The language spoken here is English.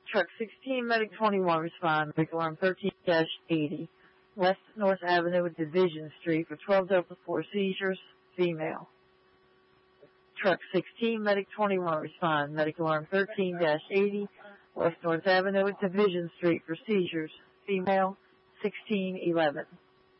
Truck 16, Medic 21, respond. Medic alarm 13-80, West North Avenue at Division Street for 12-4 seizures, female. Truck 16, Medic 21, respond. Medic alarm 13-80, West North Avenue at Division Street for seizures, female, 1611.